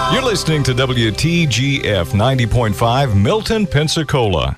You're listening to WTGF 90.5 Milton, Pensacola.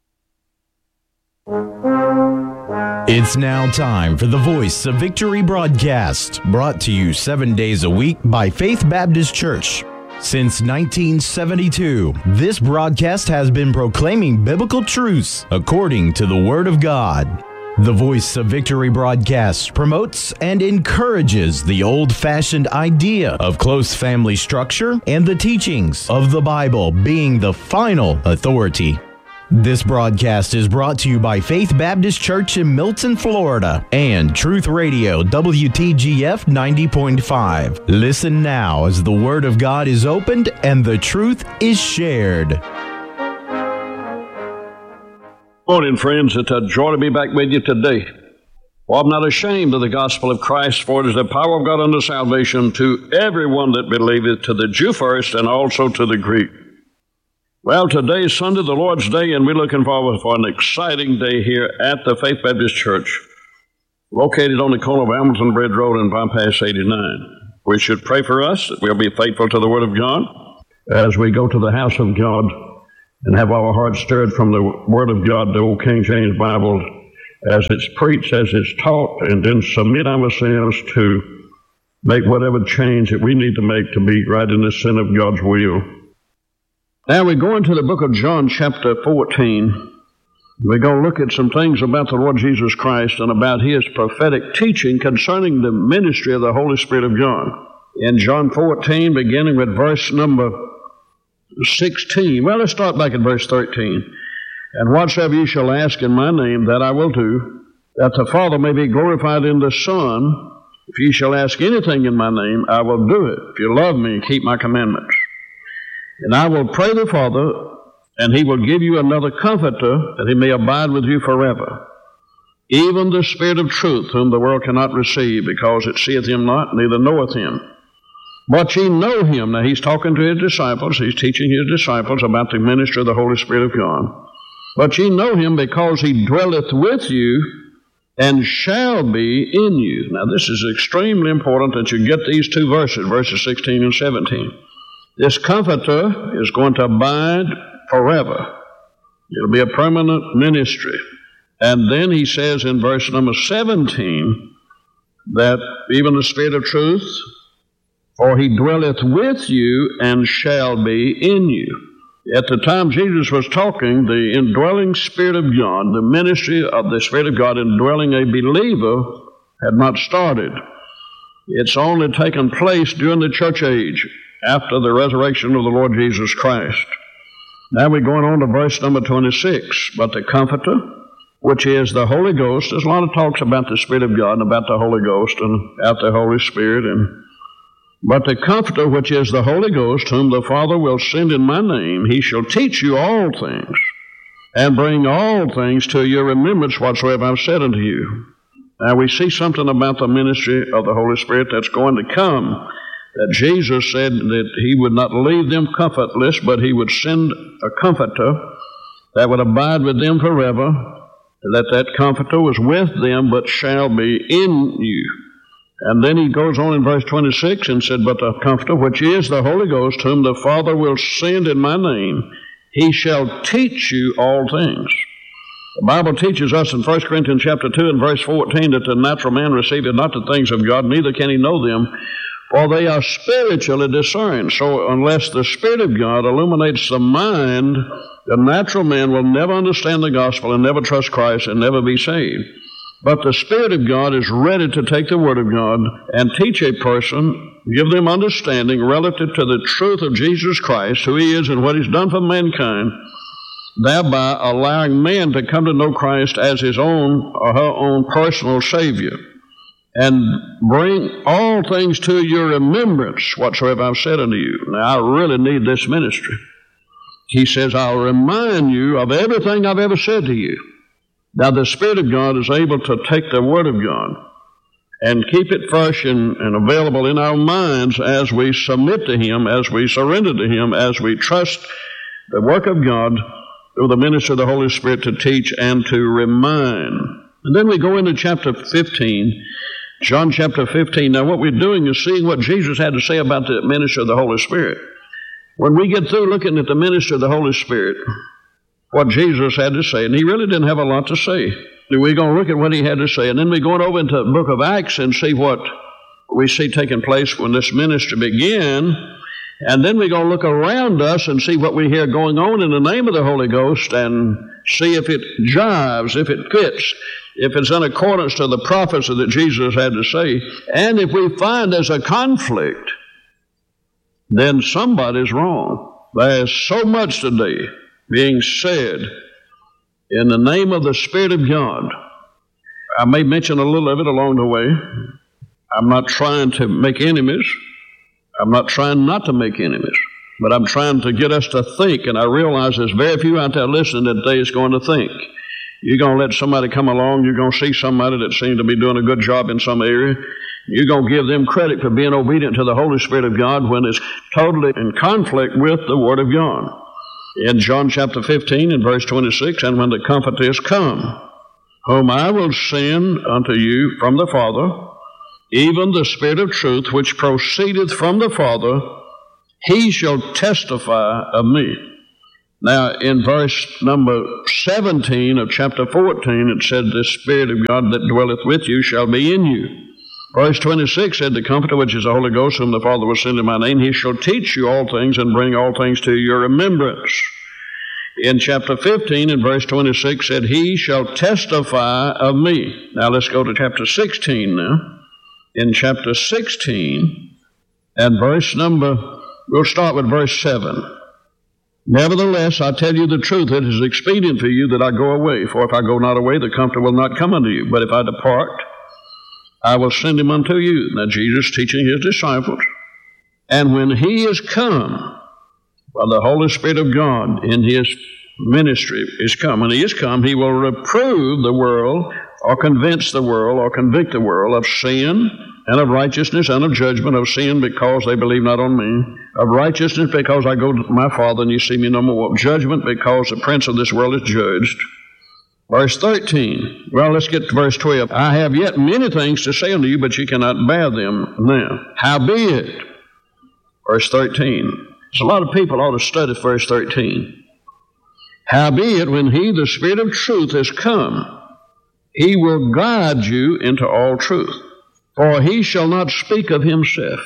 It's now time for the Voice of Victory broadcast, brought to you 7 days a week by Faith Baptist Church. Since 1972, this broadcast has been proclaiming biblical truths according to the Word of God. The Voice of Victory broadcast promotes and encourages the old-fashioned idea of close family structure and the teachings of the Bible being the final authority. This broadcast is brought to you by Faith Baptist Church in Milton, Florida, and Truth Radio WTGF 90.5. Listen now as the Word of God is opened and the truth is shared. Morning, friends. It's a joy to be back with you today. For I'm not ashamed of the gospel of Christ, for it is the power of God unto salvation to everyone that believeth, to the Jew first, and also to the Greek. Well, today is Sunday, the Lord's Day, and we're looking forward for an exciting day here at the Faith Baptist Church, located on the corner of Hamilton Bridge Road and Bypass 89. We should pray for us that we'll be faithful to the Word of God as we go to the house of God and have our hearts stirred from the Word of God, the old King James Bible, as it's preached, as it's taught, and then submit ourselves to make whatever change that we need to make to be right in the center of God's will. Now we go into the book of John, chapter 14. We're going to look at some things about the Lord Jesus Christ and about His prophetic teaching concerning the ministry of the Holy Spirit of God. In John 14, beginning with verse number 16. Well, let's start back at verse 13. And whatsoever ye shall ask in my name, that I will do, that the Father may be glorified in the Son. If ye shall ask anything in my name, I will do it. If you love me, keep my commandments. And I will pray the Father, and he will give you another comforter, that he may abide with you forever. Even the Spirit of truth, whom the world cannot receive, because it seeth him not, neither knoweth him. But ye know him. Now he's talking to his disciples. He's teaching his disciples about the ministry of the Holy Spirit of God. But ye know him because he dwelleth with you and shall be in you. Now this is extremely important that you get these two verses, verses 16 and 17. This comforter is going to abide forever. It'll be a permanent ministry. And then he says in verse number 17 that even the Spirit of truth, for he dwelleth with you and shall be in you. At the time Jesus was talking, the indwelling Spirit of God, the ministry of the Spirit of God indwelling a believer had not started. It's only taken place during the church age, after the resurrection of the Lord Jesus Christ. Now we're going on to verse number 26. But the Comforter, which is the Holy Ghost, there's a lot of talks about the Spirit of God and about the Holy Ghost and about the Holy Spirit. But the Comforter, which is the Holy Ghost, whom the Father will send in my name, he shall teach you all things, and bring all things to your remembrance whatsoever I've said unto you. Now we see something about the ministry of the Holy Spirit that's going to come, that Jesus said that he would not leave them comfortless, but he would send a comforter that would abide with them forever, that comforter was with them, but shall be in you. And then he goes on in verse 26 and said, but the Comforter, which is the Holy Ghost, whom the Father will send in my name, he shall teach you all things. The Bible teaches us in 1 Corinthians chapter 2 and verse 14 that the natural man receiveth not the things of God, neither can he know them, for they are spiritually discerned. So unless the Spirit of God illuminates the mind, the natural man will never understand the gospel and never trust Christ and never be saved. But the Spirit of God is ready to take the Word of God and teach a person, give them understanding relative to the truth of Jesus Christ, who he is and what he's done for mankind, thereby allowing man to come to know Christ as his own or her own personal Savior. And bring all things to your remembrance whatsoever I've said unto you. Now, I really need this ministry. He says, I'll remind you of everything I've ever said to you. Now, the Spirit of God is able to take the Word of God and keep it fresh and available in our minds as we submit to Him, as we surrender to Him, as we trust the work of God through the ministry of the Holy Spirit to teach and to remind. And then we go into chapter 15, John chapter 15. Now what we're doing is seeing what Jesus had to say about the ministry of the Holy Spirit. When we get through looking at the ministry of the Holy Spirit, what Jesus had to say, and he really didn't have a lot to say. We're going to look at what he had to say, and then we're going over into the book of Acts and see what we see taking place when this ministry began, and then we're going to look around us and see what we hear going on in the name of the Holy Ghost and see if it jives, if it fits, if it's in accordance to the prophecy that Jesus had to say. And if we find there's a conflict, then somebody's wrong. There's so much today being said in the name of the Spirit of God. I may mention a little of it along the way. I'm not trying to make enemies. I'm not trying not to make enemies. But I'm trying to get us to think, and I realize there's very few out there listening today is going to think. You're going to let somebody come along, you're going to see somebody that seems to be doing a good job in some area, you're going to give them credit for being obedient to the Holy Spirit of God when it's totally in conflict with the Word of God. In John chapter 15 and verse 26, and when the Comforter is come, whom I will send unto you from the Father, even the Spirit of truth, which proceedeth from the Father, he shall testify of me. Now, in verse number 17 of chapter 14, it said, the Spirit of God that dwelleth with you shall be in you. Verse 26 said, the Comforter, which is the Holy Ghost, whom the Father will send in my name, he shall teach you all things and bring all things to your remembrance. In chapter 15 and verse 26 said, he shall testify of me. Now let's go to chapter 16 now. In chapter 16 and verse number, we'll start with verse 7. Nevertheless, I tell you the truth, it is expedient for you that I go away. For if I go not away, the Comforter will not come unto you. But if I depart, I will send him unto you. Now Jesus teaching his disciples. And when he is come, by the Holy Spirit of God in his ministry is come. When he is come, he will reprove the world, or convince the world, or convict the world of sin, and of righteousness, and of judgment. Of sin because they believe not on me. Of righteousness because I go to my Father and you see me no more. Of judgment because the prince of this world is judged. Verse 13. Well, let's get to verse 12. I have yet many things to say unto you, but you cannot bear them now. Howbeit. Verse 13. So a lot of people ought to study verse 13. Howbeit, when he, the Spirit of truth, is come, he will guide you into all truth. For he shall not speak of himself.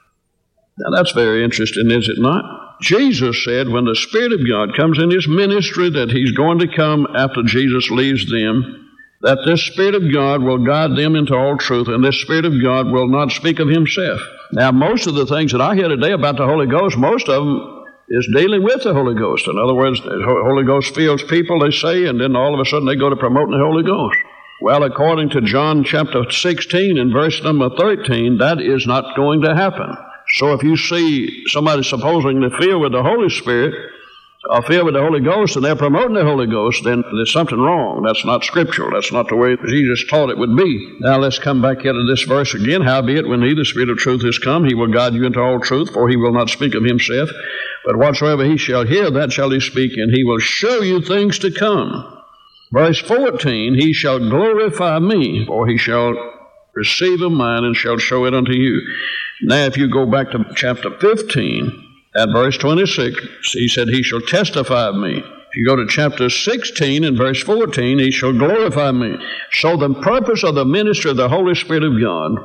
Now that's very interesting, is it not? Jesus said when the Spirit of God comes in his ministry that he's going to come after Jesus leaves them, that this Spirit of God will guide them into all truth, and this Spirit of God will not speak of himself. Now most of the things that I hear today about the Holy Ghost, most of them is dealing with the Holy Ghost. In other words, the Holy Ghost fills people, they say, and then all of a sudden they go to promoting the Holy Ghost. Well, according to John chapter 16 and verse number 13, that is not going to happen. So if you see somebody supposedly filled with the Holy Spirit, or filled with the Holy Ghost, and they're promoting the Holy Ghost, then there's something wrong. That's not scriptural. That's not the way Jesus taught it would be. Now let's come back into this verse again. Howbeit, when he, the Spirit of truth, is come, he will guide you into all truth, for he will not speak of himself. But whatsoever he shall hear, that shall he speak, and he will show you things to come. Verse 14, he shall glorify me, for he shall receive of mine and shall show it unto you. Now if you go back to chapter 15, at verse 26, he said, he shall testify of me. If you go to chapter 16 and verse 14, he shall glorify me. So the purpose of the ministry of the Holy Spirit of God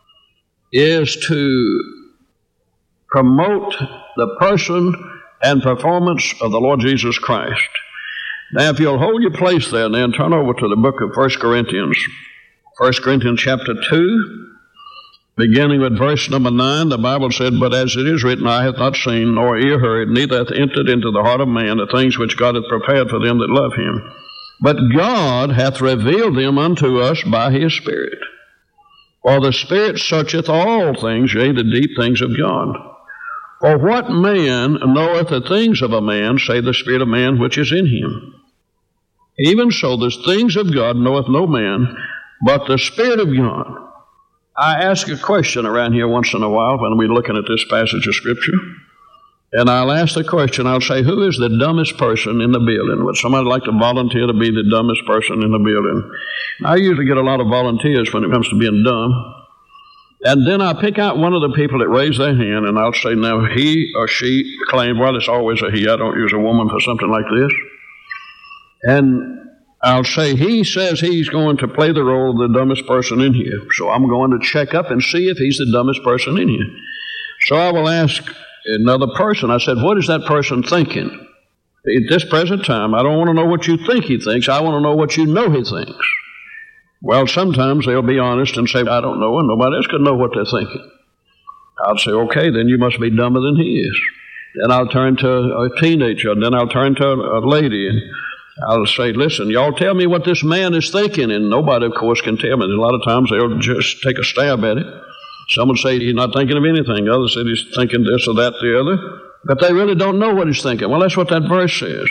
is to promote the person and performance of the Lord Jesus Christ. Now, if you'll hold your place there and then turn over to the book of 1 Corinthians. 1 Corinthians chapter 2, beginning with verse number 9, the Bible said, but as it is written, eye hath not seen, nor ear heard, neither hath entered into the heart of man the things which God hath prepared for them that love him. But God hath revealed them unto us by his Spirit. For the Spirit searcheth all things, yea, the deep things of God. For what man knoweth the things of a man, save the spirit of man which is in him? Even so, the things of God knoweth no man, but the Spirit of God. I ask a question around here once in a while when we're looking at this passage of Scripture. And I'll ask the question, I'll say, who is the dumbest person in the building? Would somebody like to volunteer to be the dumbest person in the building? I usually get a lot of volunteers when it comes to being dumb. And then I pick out one of the people that raise their hand, and I'll say, now, he or she claimed, well, it's always a he. I don't use a woman for something like this. And I'll say, he says he's going to play the role of the dumbest person in here. So I'm going to check up and see if he's the dumbest person in here. So I will ask another person. I said, what is that person thinking? At this present time, I don't want to know what you think he thinks. I want to know what you know he thinks. Well, sometimes they'll be honest and say, I don't know, and nobody else can know what they're thinking. I'll say, okay, then you must be dumber than he is. Then I'll turn to a teenager, and then I'll turn to a lady, and I'll say, listen, y'all tell me what this man is thinking, and nobody, of course, can tell me. A lot of times they'll just take a stab at it. Some will say he's not thinking of anything. Others say he's thinking this or that, the other. But they really don't know what he's thinking. Well, that's what that verse says.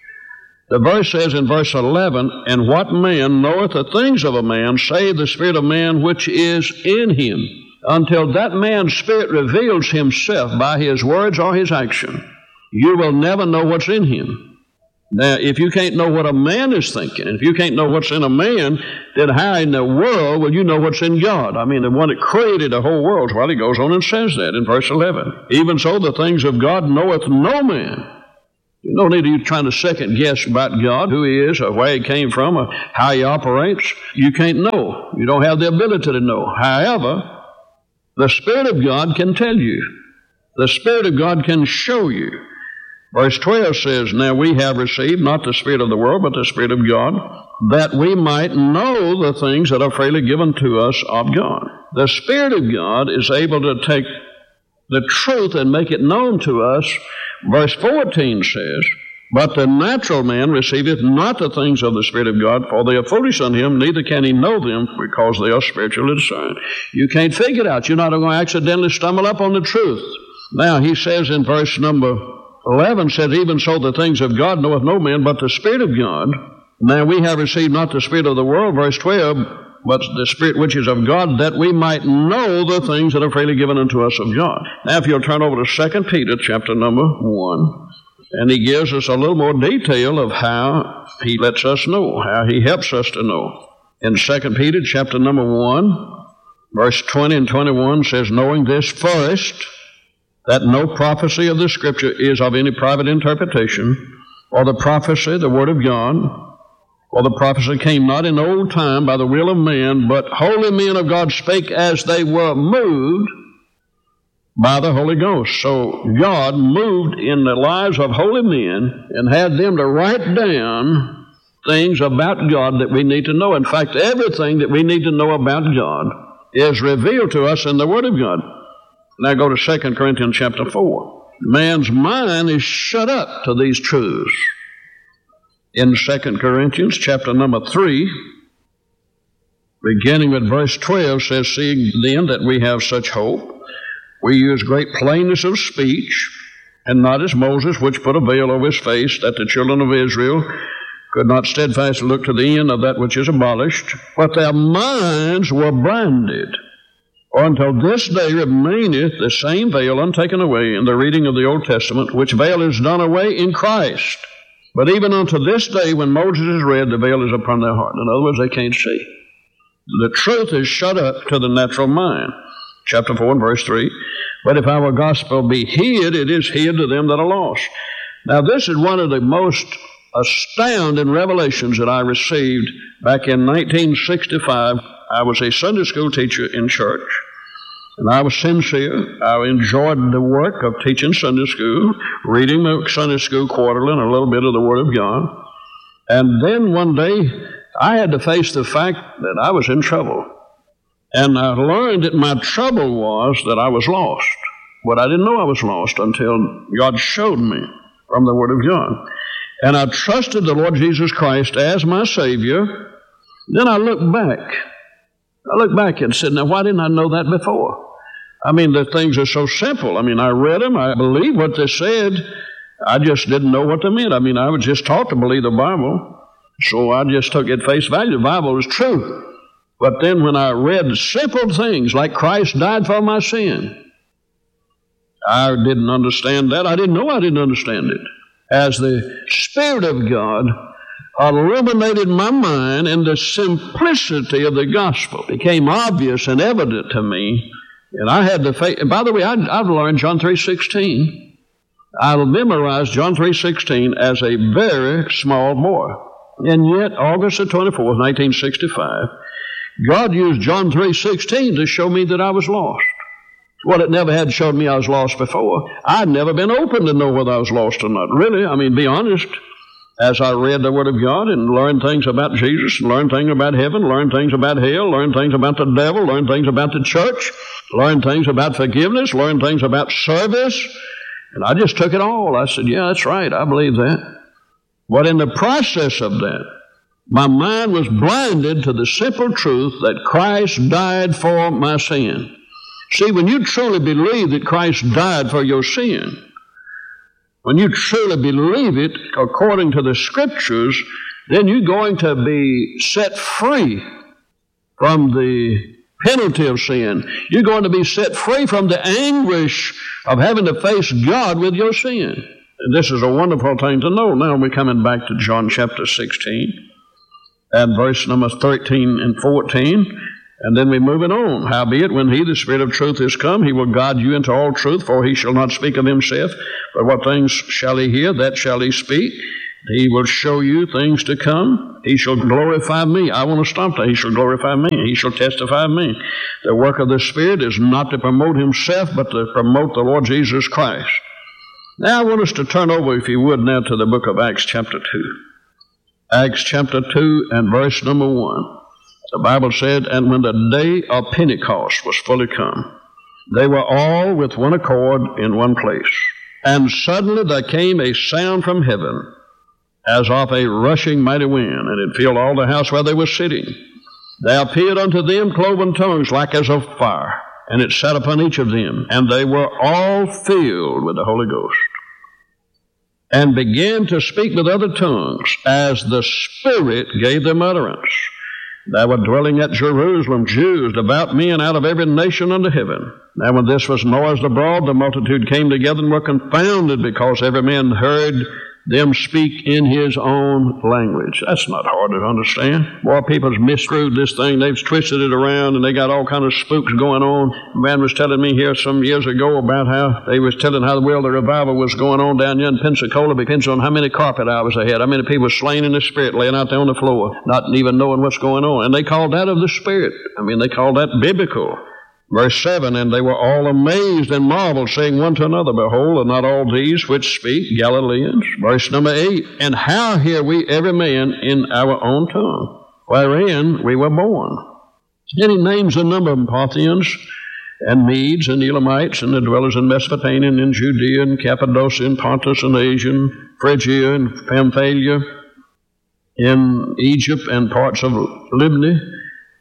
The verse says in verse 11, and what man knoweth the things of a man, save the spirit of man which is in him, until that man's spirit reveals himself by his words or his action. You will never know what's in him. Now, if you can't know what a man is thinking, and if you can't know what's in a man, then how in the world will you know what's in God? I mean, the one that created the whole world. Well, he goes on and says that in verse 11. Even so, the things of God knoweth no man. You don't need to be trying to second guess about God, who he is, or where he came from, or how he operates. You can't know. You don't have the ability to know. However, the Spirit of God can tell you. The Spirit of God can show you. Verse 12 says, now we have received not the spirit of the world, but the Spirit of God, that we might know the things that are freely given to us of God. The Spirit of God is able to take the truth and make it known to us. Verse 14 says, but the natural man receiveth not the things of the Spirit of God, for they are foolish unto him, neither can he know them, because they are spiritually discerned. You can't figure it out. You're not going to accidentally stumble up on the truth. Now, he says in verse number 11 says, even so the things of God knoweth no man, but the Spirit of God. Now we have received not the spirit of the world, verse 12, but the Spirit which is of God, that we might know the things that are freely given unto us of God. Now if you'll turn over to 2 Peter chapter number 1, and he gives us a little more detail of how he lets us know, how he helps us to know. In 2 Peter chapter number 1, verse 20 and 21 says, knowing this first, that no prophecy of the Scripture is of any private interpretation, or the prophecy, the Word of God, or the prophecy came not in old time by the will of man, but holy men of God spake as they were moved by the Holy Ghost. So God moved in the lives of holy men and had them to write down things about God that we need to know. In fact, everything that we need to know about God is revealed to us in the Word of God. Now go to 2 Corinthians chapter 4. Man's mind is shut up to these truths. In 2 Corinthians chapter number 3, beginning with verse 12, says, seeing then that we have such hope, we use great plainness of speech, and not as Moses, which put a veil over his face, that the children of Israel could not steadfastly look to the end of that which is abolished, but their minds were blinded. Or until this day remaineth the same veil untaken away in the reading of the Old Testament, which veil is done away in Christ. But even unto this day, when Moses is read, the veil is upon their heart. In other words, they can't see. The truth is shut up to the natural mind. Chapter 4 and verse 3, but if our gospel be hid, it is hid to them that are lost. Now this is one of the most astounding revelations that I received back in 1965. I was a Sunday school teacher in church, and I was sincere. I enjoyed the work of teaching Sunday school, reading the Sunday school quarterly and a little bit of the Word of God. And then one day, I had to face the fact that I was in trouble. And I learned that my trouble was that I was lost. But I didn't know I was lost until God showed me from the Word of God. And I trusted the Lord Jesus Christ as my Savior. Then I looked back. And said, now, why didn't I know that before? I mean, the things are so simple. I mean, I read them. I believed what they said. I just didn't know what they meant. I mean, I was just taught to believe the Bible. So I just took it at face value. The Bible is true. But then when I read simple things like Christ died for my sin, I didn't understand that. I didn't know I didn't understand it. As the Spirit of God illuminated my mind, and the simplicity of the gospel became obvious and evident to me, And I had the faith. And by the way, I've learned John 3:16. I memorized John 3:16 as a very small boy. And yet, August the 24th, 1965, God used John 3:16 to show me that I was lost. Well, it never had showed me I was lost before. I'd never been open to know whether I was lost or not. Really, I mean, be honest. As I read the Word of God and learned things about Jesus, learned things about heaven, learned things about hell, learned things about the devil, learned things about the church, learned things about forgiveness, learned things about service, and I just took it all. I said, yeah, that's right, I believe that. But in the process of that, my mind was blinded to the simple truth that Christ died for my sin. See, when you truly believe that Christ died for your sin, when you truly believe it according to the Scriptures, then you're going to be set free from the penalty of sin. You're going to be set free from the anguish of having to face God with your sin. And this is a wonderful thing to know. Now we're coming back to John chapter 16 and verse number 13 and 14. And then we're moving on. Howbeit, when he, the Spirit of truth, is come, he will guide you into all truth, for he shall not speak of himself, but what things shall he hear, that shall he speak. He will show you things to come. He shall glorify me. I want to stop there. He shall glorify me. He shall testify of me. The work of the Spirit is not to promote himself, but to promote the Lord Jesus Christ. Now I want us to turn over, if you would, now to the book of Acts chapter 2. Acts chapter 2 and verse number 1. The Bible said, and when the day of Pentecost was fully come, they were all with one accord in one place. And suddenly there came a sound from heaven, as of a rushing mighty wind, and it filled all the house where they were sitting. There appeared unto them cloven tongues like as of fire, and it sat upon each of them, and they were all filled with the Holy Ghost, and began to speak with other tongues, as the Spirit gave them utterance. There were dwelling at Jerusalem Jews, devout men out of every nation under heaven. Now when this was noised abroad, the multitude came together and were confounded, because every man heard them speak in his own language. That's not hard to understand. Boy, people's miscrewed this thing. They've twisted it around, and they got all kind of spooks going on. A man was telling me here some years ago about how they was telling how the revival was going on down here in Pensacola. Depends on how many carpet hours they had, how many people were slain in the Spirit, laying out there on the floor, not even knowing what's going on. And they called that of the Spirit. I mean, they called that biblical. Verse 7, and they were all amazed and marveled, saying one to another, behold, are not all these which speak Galileans? Verse number 8, and how hear we every man in our own tongue, wherein we were born? Then he names a number of them, Parthians, and Medes, and Elamites, and the dwellers in Mesopotamia, and in Judea, and Cappadocia, and Pontus, and Asia, and Phrygia, and Pamphylia, in Egypt, and parts of Libya,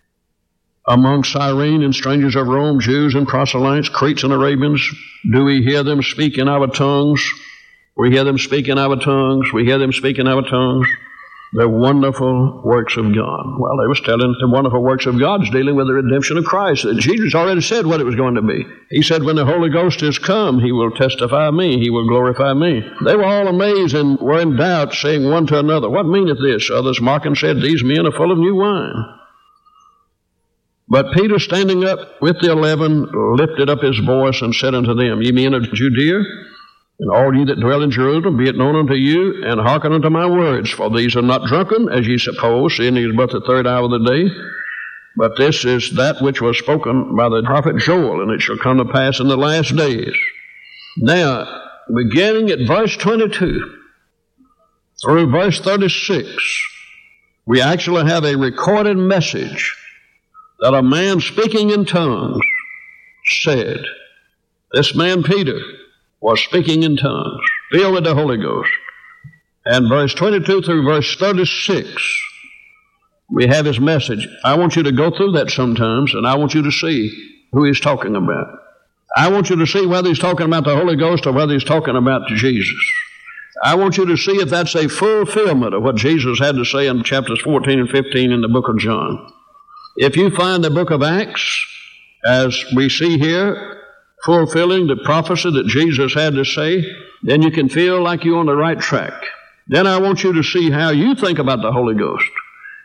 among Cyrene and strangers of Rome, Jews and proselytes, Cretes and Arabians. Do we hear them speak in our tongues? We hear them speak in our tongues. We hear them speak in our tongues. The wonderful works of God. Well, they was telling the wonderful works of God is dealing with the redemption of Christ. Jesus already said what it was going to be. He said, when the Holy Ghost is come, he will testify of me. He will glorify me. They were all amazed and were in doubt, saying one to another, what meaneth this? Others mocking said, these men are full of new wine. But Peter, standing up with the 11, lifted up his voice and said unto them, ye men of Judea, and all ye that dwell in Jerusalem, be it known unto you, and hearken unto my words. For these are not drunken, as ye suppose, seeing it is but the third hour of the day. But this is that which was spoken by the prophet Joel, and it shall come to pass in the last days. Now, beginning at verse 22 through verse 36, we actually have a recorded message that a man speaking in tongues said. This man, Peter, was speaking in tongues, filled with the Holy Ghost. And verse 22 through verse 36, we have his message. I want you to go through that sometimes, and I want you to see who he's talking about. I want you to see whether he's talking about the Holy Ghost or whether he's talking about Jesus. I want you to see if that's a fulfillment of what Jesus had to say in chapters 14 and 15 in the book of John. If you find the book of Acts, as we see here, fulfilling the prophecy that Jesus had to say, then you can feel like you're on the right track. Then I want you to see how you think about the Holy Ghost.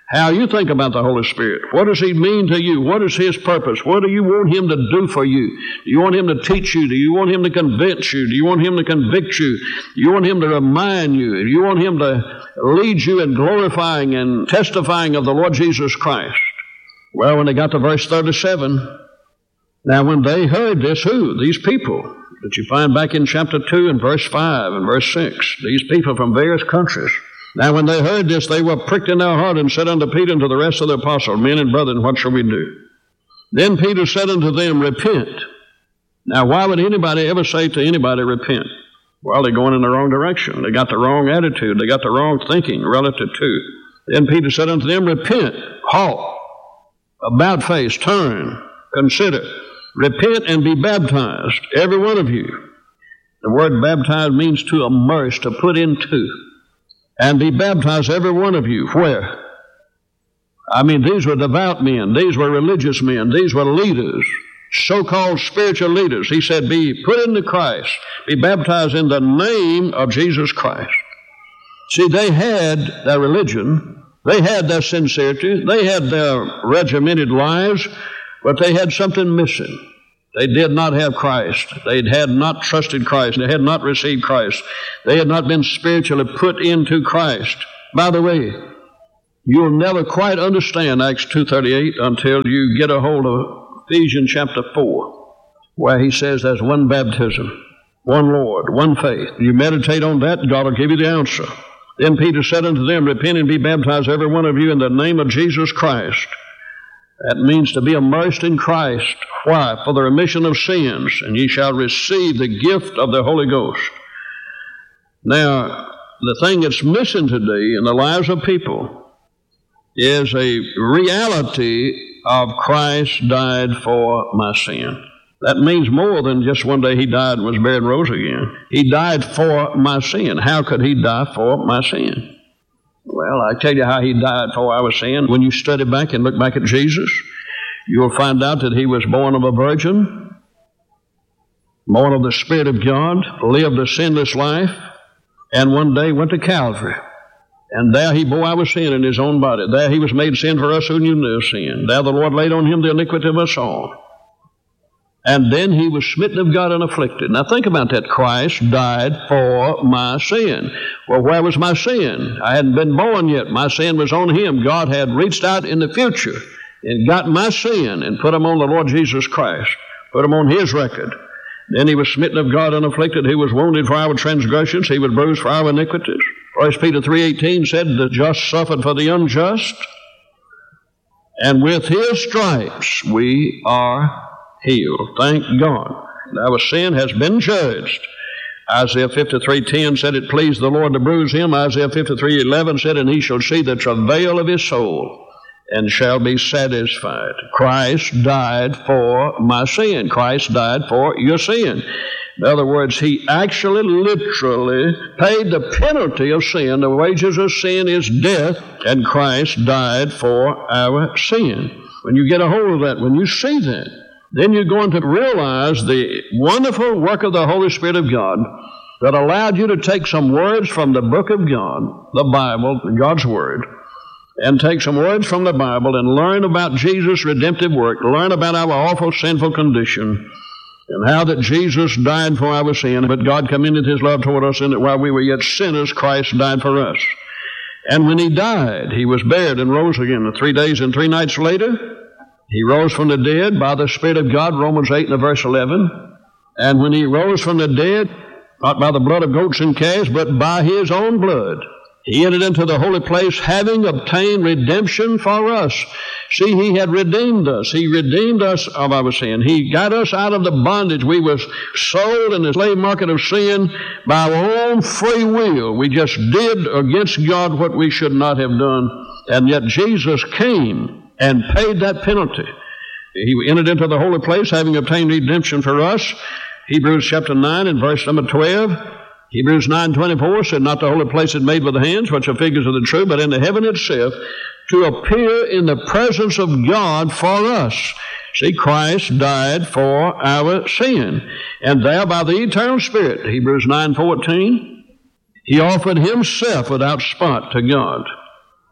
how you think about the Holy Spirit. What does He mean to you? What is His purpose? What do you want Him to do for you? Do you want Him to teach you? Do you want Him to convince you? Do you want Him to convict you? Do you want Him to remind you? Do you want Him to lead you in glorifying and testifying of the Lord Jesus Christ? Well, when they got to verse 37, now when they heard this, who? These people that you find back in chapter 2 and verse 5 and verse 6. These people from various countries. Now when they heard this, they were pricked in their heart and said unto Peter and to the rest of the apostles, Men and brethren, what shall we do? Then Peter said unto them, Repent. Now why would anybody ever say to anybody, repent? Well, they're going in the wrong direction. They got the wrong attitude. They got the wrong thinking relative to. Then Peter said unto them, Repent, halt, about face, turn, consider, repent and be baptized, every one of you. The word baptized means to immerse, to put into. And be baptized, every one of you. Where? I mean, these were devout men. These were religious men. These were leaders, so-called spiritual leaders. He said, be put into Christ. Be baptized in the name of Jesus Christ. See, they had their religion. They had their sincerity. They had their regimented lives, but they had something missing. They did not have Christ. They had not trusted Christ. They had not received Christ. They had not been spiritually put into Christ. By the way, you'll never quite understand Acts 2:38 until you get a hold of Ephesians chapter 4, where he says there's one baptism, one Lord, one faith. You meditate on that, God will give you the answer. Then Peter said unto them, Repent and be baptized, every one of you, in the name of Jesus Christ. That means to be immersed in Christ. Why? For the remission of sins, and ye shall receive the gift of the Holy Ghost. Now, the thing that's missing today in the lives of people is a reality of Christ died for my sin. That means more than just one day He died and was buried and rose again. He died for my sin. How could He die for my sin? Well, I tell you how He died for our sin. When you study back and look back at Jesus, you'll find out that He was born of a virgin, born of the Spirit of God, lived a sinless life, and one day went to Calvary. And there He bore our sin in His own body. There He was made sin for us who knew no sin. There the Lord laid on Him the iniquity of us all. And then He was smitten of God and afflicted. Now think about that. Christ died for my sin. Well, where was my sin? I hadn't been born yet. My sin was on Him. God had reached out in the future and got my sin and put them on the Lord Jesus Christ, put them on His record. Then He was smitten of God and afflicted. He was wounded for our transgressions. He was bruised for our iniquities. 1 Peter 3:18 said, The just suffered for the unjust, and with His stripes we are healed. Thank God. Our sin has been judged. Isaiah 53:10 said it pleased the Lord to bruise Him. Isaiah 53:11 said, And He shall see the travail of His soul and shall be satisfied. Christ died for my sin. Christ died for your sin. In other words, He actually, literally paid the penalty of sin. The wages of sin is death, and Christ died for our sin. When you get a hold of that, when you see that, then you're going to realize the wonderful work of the Holy Spirit of God that allowed you to take some words from the book of God, the Bible, God's Word, and take some words from the Bible and learn about Jesus' redemptive work, learn about our awful sinful condition, and how that Jesus died for our sin, but God commended His love toward us in that while we were yet sinners, Christ died for us. And when He died, He was buried and rose again. And 3 days and 3 nights later, He rose from the dead by the Spirit of God, Romans 8 and verse 11. And when He rose from the dead, not by the blood of goats and calves, but by His own blood, He entered into the holy place, having obtained redemption for us. See, He had redeemed us. He redeemed us of our sin. He got us out of the bondage. We were sold in the slave market of sin by our own free will. We just did against God what we should not have done. And yet Jesus came and paid that penalty. He entered into the holy place, having obtained redemption for us. Hebrews chapter 9 and verse number 12. Hebrews 9:24 said, Not the holy place is made with hands, which are figures of the true, but in the heaven itself, to appear in the presence of God for us. See, Christ died for our sin. And there by the eternal Spirit, Hebrews 9:14, He offered Himself without spot to God.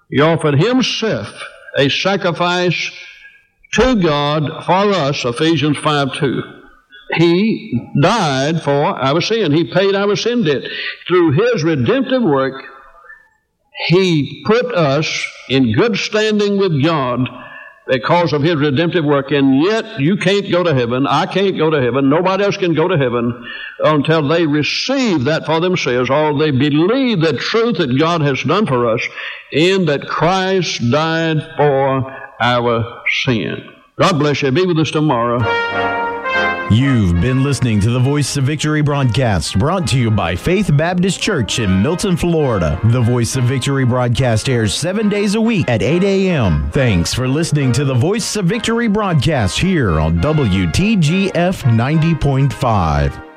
He offered himself a sacrifice to God for us, Ephesians 5:2. He died for our sin. He paid our sin debt. Through his redemptive work, he put us in good standing with God because of his redemptive work. And yet you can't go to heaven. I can't go to heaven. Nobody else can go to heaven until they receive that for themselves, or they believe the truth that God has done for us in that Christ died for our sin. God bless you. Be with us tomorrow. You've been listening to the Voice of Victory broadcast, brought to you by Faith Baptist Church in Milton, Florida. The Voice of Victory broadcast airs 7 days a week at 8 a.m. Thanks for listening to the Voice of Victory broadcast here on WTGF 90.5.